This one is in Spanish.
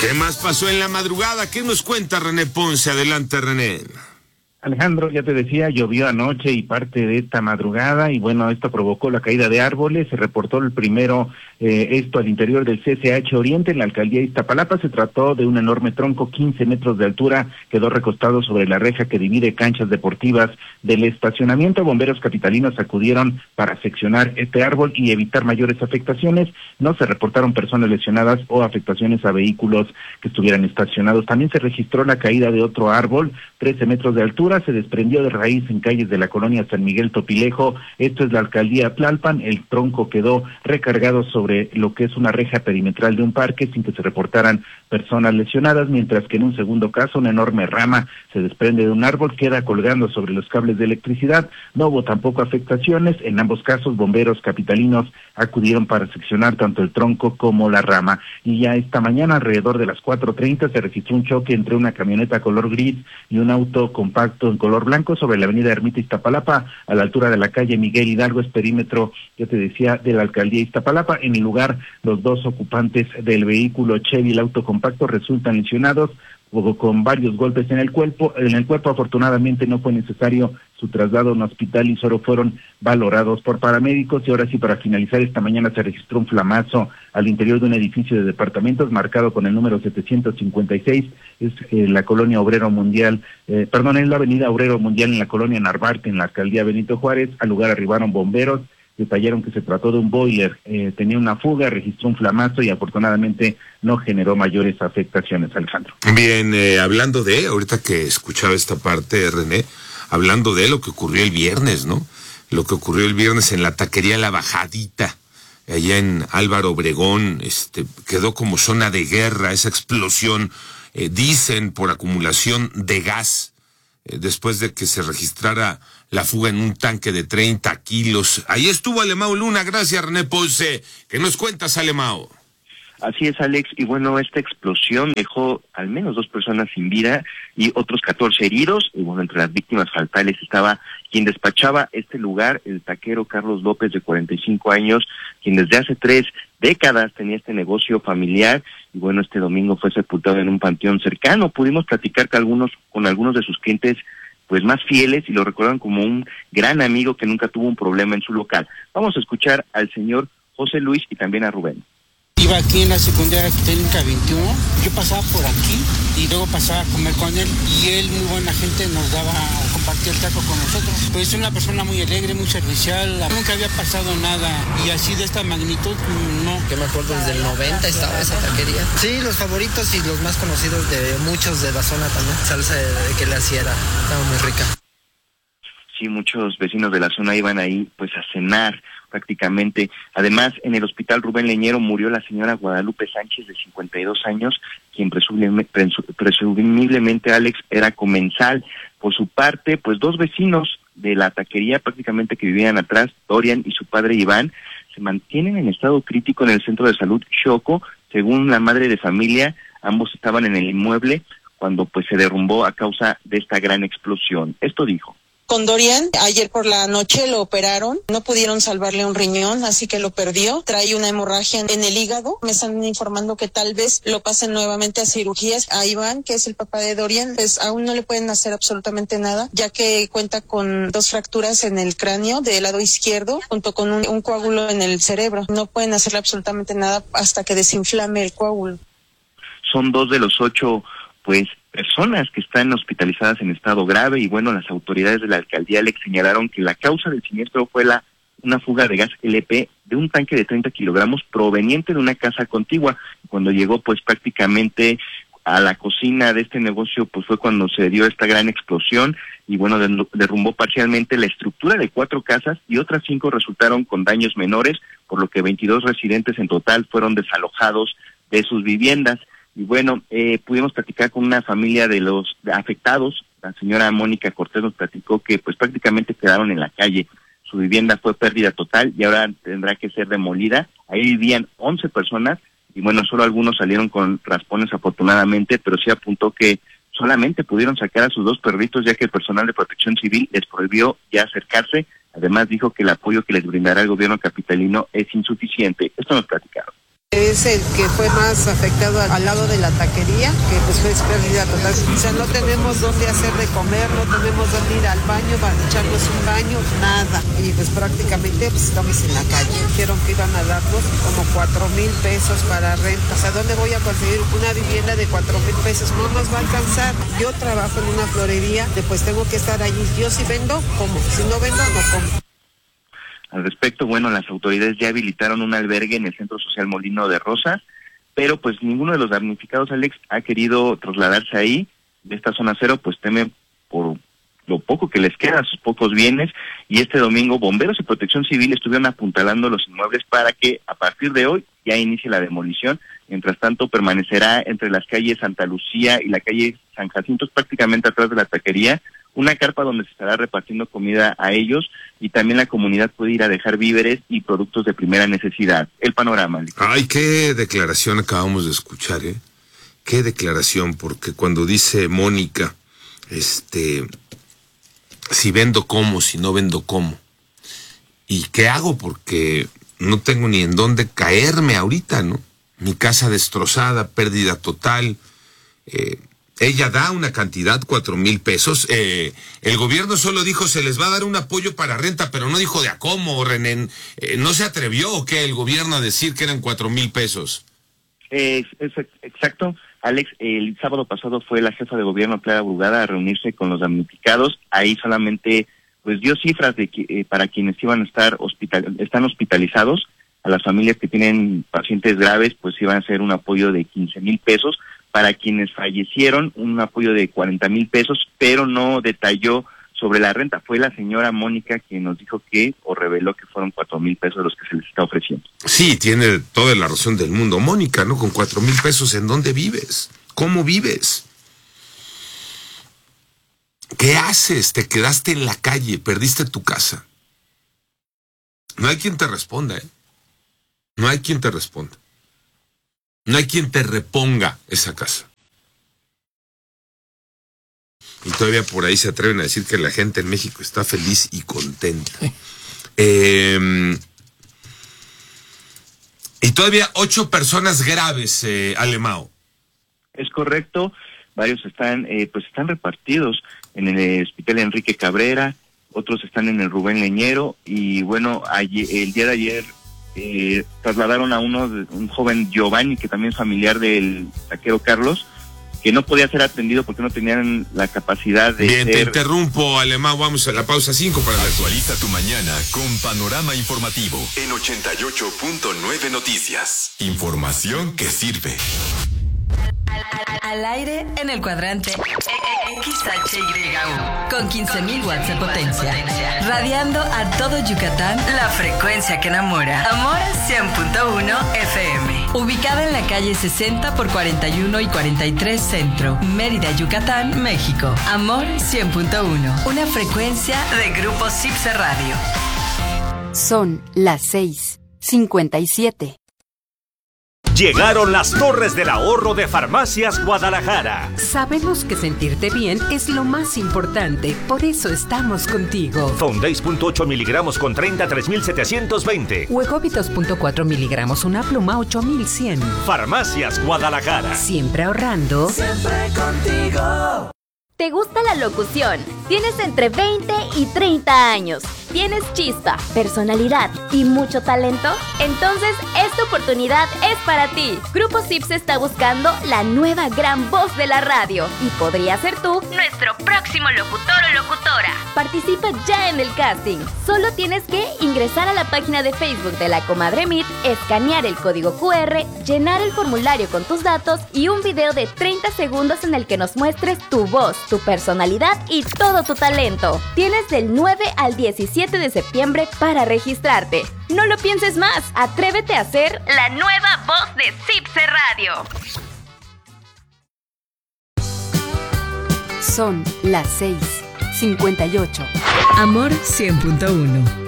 ¿Qué más pasó en la madrugada? ¿Qué nos cuenta René Ponce? Adelante, René. Alejandro, ya te decía, llovió anoche y parte de esta madrugada, y bueno, esto provocó la caída de árboles. Se reportó el primero, esto al interior del CCH Oriente, en la alcaldía de Iztapalapa. Se trató de un enorme tronco, 15 metros de altura, quedó recostado sobre la reja que divide canchas deportivas del estacionamiento. Bomberos capitalinos acudieron para seccionar este árbol y evitar mayores afectaciones. No se reportaron personas lesionadas o afectaciones a vehículos que estuvieran estacionados. También se registró la caída de otro árbol, 13 metros de altura, se desprendió de raíz en calles de la colonia San Miguel Topilejo. Esto es la alcaldía Tlalpan. El tronco quedó recargado sobre lo que es una reja perimetral de un parque sin que se reportaran personas lesionadas, mientras que en un segundo caso una enorme rama se desprende de un árbol, queda colgando sobre los cables de electricidad. No hubo tampoco afectaciones. En ambos casos bomberos capitalinos acudieron para seccionar tanto el tronco como la rama. Y ya esta mañana, alrededor de las 4:30, se registró un choque entre una camioneta color gris y un auto compacto en color blanco sobre la avenida Ermita Iztapalapa, a la altura de la calle Miguel Hidalgo. Es perímetro, yo te decía, de la alcaldía Iztapalapa. En el lugar, los dos ocupantes del vehículo Chevy, el auto compacto, resultan lesionados con varios golpes en el cuerpo. Afortunadamente no fue necesario su traslado a un hospital y solo fueron valorados por paramédicos. Y ahora sí, para finalizar, esta mañana se registró un flamazo al interior de un edificio de departamentos marcado con el número 756, es la colonia Obrero Mundial, es la avenida Obrero Mundial, en la colonia Narvarte, en la alcaldía Benito Juárez. Al lugar arribaron bomberos, detallaron que se trató de un boiler, tenía una fuga, registró un flamazo y afortunadamente no generó mayores afectaciones, Alejandro. Bien, hablando de, ahorita que escuchaba esta parte, René, hablando de lo que ocurrió el viernes, ¿no? Lo que ocurrió el viernes en la taquería La Bajadita, allá en Álvaro Obregón, quedó como zona de guerra esa explosión, dicen por acumulación de gas, después de que se registrara la fuga en un tanque de 30 kilos. Ahí estuvo Alemão Luna. Gracias, René Ponce. ¿Qué nos cuentas, Alemão? Así es, Alex, y bueno, esta explosión dejó al menos 2 personas sin vida y otros 14 heridos, y bueno, entre las víctimas fatales estaba quien despachaba este lugar, el taquero Carlos López, de 45 años, quien desde hace 3 décadas tenía este negocio familiar, y bueno, este domingo fue sepultado en un panteón cercano. Pudimos platicar con algunos de sus clientes pues más fieles, y lo recuerdan como un gran amigo que nunca tuvo un problema en su local. Vamos a escuchar al señor José Luis y también a Rubén. Iba aquí en la secundaria técnica 21, yo pasaba por aquí y luego pasaba a comer con él, y él, muy buena gente, nos daba a compartir el taco con nosotros. Pues es una persona muy alegre, muy servicial, nunca había pasado nada, y así de esta magnitud, no. Yo me acuerdo desde el 90 estaba esa taquería. Sí, los favoritos y los más conocidos de muchos de la zona también. Salsa que le hacía estaba muy rica. Sí, muchos vecinos de la zona iban ahí pues a cenar prácticamente. Además, en el hospital Rubén Leñero murió la señora Guadalupe Sánchez, de 52 años, quien presumiblemente, Alex, era comensal. Por su parte, pues 2 vecinos de la taquería prácticamente que vivían atrás, Dorian y su padre Iván, se mantienen en estado crítico en el centro de salud Xoco. Según la madre de familia, ambos estaban en el inmueble cuando pues se derrumbó a causa de esta gran explosión. Esto dijo. Con Dorian, ayer por la noche lo operaron, no pudieron salvarle un riñón, así que lo perdió, trae una hemorragia en el hígado, me están informando que tal vez lo pasen nuevamente a cirugías. A Iván, que es el papá de Dorian, pues aún no le pueden hacer absolutamente nada, ya que cuenta con 2 fracturas en el cráneo del lado izquierdo, junto con un coágulo en el cerebro. No pueden hacerle absolutamente nada hasta que desinflame el coágulo. Son 2 de los 8, pues, personas que están hospitalizadas en estado grave, y bueno, las autoridades de la alcaldía le señalaron que la causa del siniestro fue una fuga de gas LP de un tanque de 30 kilogramos proveniente de una casa contigua. Cuando llegó pues prácticamente a la cocina de este negocio, pues fue cuando se dio esta gran explosión, y bueno, derrumbó parcialmente la estructura de 4 casas, y otras 5 resultaron con daños menores, por lo que 22 residentes en total fueron desalojados de sus viviendas. Y bueno, pudimos platicar con una familia de los afectados. La señora Mónica Cortés nos platicó que pues prácticamente quedaron en la calle. Su vivienda fue pérdida total y ahora tendrá que ser demolida. Ahí vivían 11 personas y bueno, solo algunos salieron con raspones afortunadamente, pero sí apuntó que solamente pudieron sacar a sus 2 perritos, ya que el personal de protección civil les prohibió ya acercarse. Además dijo que el apoyo que les brindará el gobierno capitalino es insuficiente. Esto nos platicaron. Es el que fue más afectado al lado de la taquería, que pues fue pérdida total. O sea, no tenemos dónde hacer de comer, no tenemos dónde ir al baño para echarnos un baño, nada. Y pues prácticamente pues, estamos en la calle. Dijeron que iban a darnos como 4,000 pesos para renta. O sea, ¿dónde voy a conseguir una vivienda de 4,000 pesos? No nos va a alcanzar. Yo trabajo en una florería, pues tengo que estar allí. Yo si vendo, como. Si no vendo, no como. Al respecto, bueno, las autoridades ya habilitaron un albergue en el Centro Social Molino de Rosas, pero pues ninguno de los damnificados, Alex, ha querido trasladarse ahí. De esta zona cero, pues temen por lo poco que les queda, sus pocos bienes, y este domingo bomberos y protección civil estuvieron apuntalando los inmuebles para que a partir de hoy ya inicie la demolición. Mientras tanto, permanecerá entre las calles Santa Lucía y la calle San Jacinto, prácticamente atrás de la taquería, una carpa donde se estará repartiendo comida a ellos, y también la comunidad puede ir a dejar víveres y productos de primera necesidad. El panorama. Ay, qué declaración acabamos de escuchar, ¿eh? Qué declaración, porque cuando dice Mónica, si vendo como, si no vendo como. ¿Y qué hago? Porque no tengo ni en dónde caerme ahorita, ¿no? Mi casa destrozada, pérdida total. Ella da una cantidad, 4,000 pesos. El gobierno solo dijo, se les va a dar un apoyo para renta, pero no dijo de a cómo, René. ¿No se atrevió o qué el gobierno a decir que eran 4,000 pesos? Exacto. Alex, el sábado pasado fue la jefa de gobierno, Clara Brugada, a reunirse con los damnificados. Ahí solamente pues dio cifras de que para quienes iban a estar están hospitalizados, a las familias que tienen pacientes graves, pues iban a ser un apoyo de 15,000 pesos. Para quienes fallecieron, un apoyo de 40,000 pesos, pero no detalló sobre la renta. Fue la señora Mónica quien nos dijo o reveló que fueron 4,000 pesos los que se les está ofreciendo. Sí, tiene toda la razón del mundo, Mónica, ¿no? Con 4,000 pesos, ¿en dónde vives? ¿Cómo vives? ¿Qué haces? Te quedaste en la calle, perdiste tu casa. No hay quien te responda, ¿eh? No hay quien te responda. No hay quien te reponga esa casa. Y todavía por ahí se atreven a decir que la gente en México está feliz y contenta. Y todavía 8 personas graves, Alemão. Es correcto. Varios están repartidos en el Hospital Enrique Cabrera, otros están en el Rubén Leñero, y bueno, el día de ayer trasladaron a un joven Giovanni, que también es familiar del taquero Carlos, que no podía ser atendido porque no tenían la capacidad de Bien, te interrumpo, Alemão, vamos a la pausa 5 para la... Actualiza tu mañana con Panorama Informativo en 88.9 Noticias. Información que sirve. Al aire en el cuadrante XHYU con 15,000 watts de potencia, radiando a todo Yucatán, la frecuencia que enamora. Amor 100.1 FM, ubicada en la calle 60 por 41 y 43 Centro, Mérida, Yucatán, México. Amor 100.1, una frecuencia de Grupo Cipse Radio. Son las 6:57. Llegaron las Torres del Ahorro de Farmacias Guadalajara. Sabemos que sentirte bien es lo más importante, por eso estamos contigo. Fondace.8 miligramos con 30, 3,720. Huegovitos.4 miligramos, una pluma, 8,100. Farmacias Guadalajara. Siempre ahorrando. Siempre contigo. ¿Te gusta la locución? Tienes entre 20 y 30 años. ¿Tienes chispa, personalidad y mucho talento? Entonces, esta oportunidad es para ti. Grupo Cipse está buscando la nueva gran voz de la radio y podría ser tú nuestro próximo locutor o locutora. Participa ya en el casting. Solo tienes que ingresar a la página de Facebook de La Comadre Meet, escanear el código QR, llenar el formulario con tus datos y un video de 30 segundos en el que nos muestres tu voz, tu personalidad y todo tu talento. Tienes del 9 al 17 de septiembre para registrarte. No lo pienses más, atrévete a ser la nueva voz de Cipse Radio. Son las 6:58. Amor 100.1.